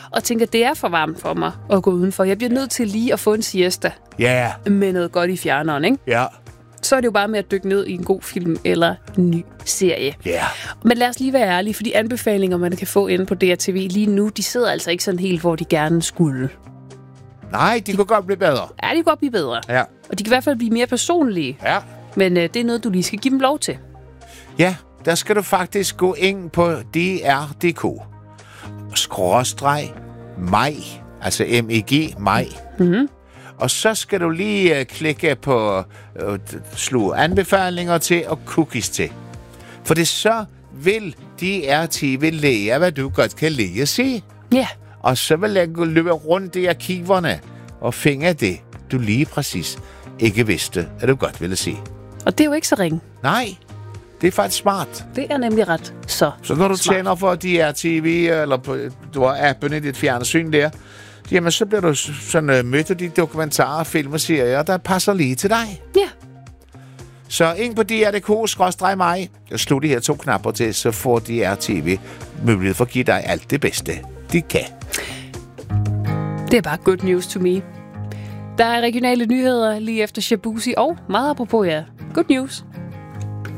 og tænker, det er for varmt for mig at gå udenfor. Jeg bliver nødt til lige at få en siesta Ja. med noget godt i fjerneren, ikke? Ja. Så er det jo bare med at dykke ned i en god film eller en ny serie. Ja. Men lad os lige være ærlige, for de anbefalinger, man kan få inde på DRTV lige nu, de sidder altså ikke sådan helt, hvor de gerne skulle. Nej, de kunne godt blive bedre. Ja, de kan godt blive bedre. Ja. Og de kan i hvert fald blive mere personlige. Ja. Men det er noget, du lige skal give dem lov til. Ja, der skal du faktisk gå ind på dr.dk. /mig, altså MEG, mig. Mm-hmm. Og så skal du lige klikke på slå anbefalinger til og cookies til. For det så vil DRTV lære, hvad du godt kan lide at se. Ja. Og så vil jeg løbe rundt i arkiverne og finde det, du lige præcis ikke vidste, at du godt ville se. Og det er jo ikke så ringe. Nej, det er faktisk smart. Det er nemlig ret så når du smart. tænder for DRTV, eller på, du har appen i dit fjernsyn der, jamen så bliver du sådan mødt af de dokumentarer, film og serier, der passer lige til dig. Ja. Så ind på dr.dk/mig. Jeg slår de her 2 knapper til, så får DRTV mulighed for at give dig alt det bedste, de kan. Det er bare good news to me. Der er regionale nyheder lige efter Shabuzi og meget apropos jer. Good news.